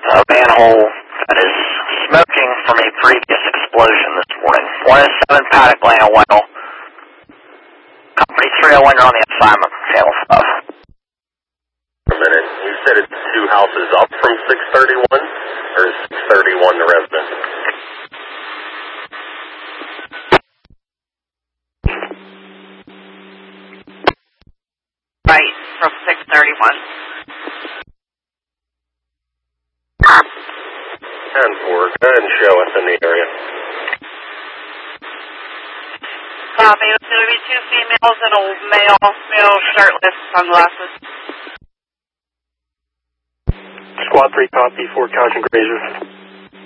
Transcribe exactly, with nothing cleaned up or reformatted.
a manhole that is smoking from a previous explosion this morning. one oh seven Paddock Lane, well. Company three oh one, you're on the assignment. Channel stuff. For a minute. You said it's two houses up from six thirty-one? Or is six thirty-one the resident? Right, from six thirty-one. ten four, go ahead and show us in the area. Copy, it's going to be two females and a male, male shirtless, sunglasses. Squad three copy, four Couch and Grazer.